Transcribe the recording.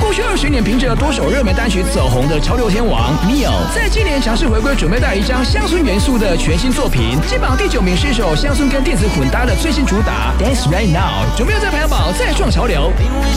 过去20年，凭着多首热门单曲走红的潮流天王 Neil， 在今年强势回归，准备带一张乡村元素的全新作品。金榜第9名是一首乡村跟电子混搭的最新主打《Dance Right Now》，准备在排行榜再创潮流。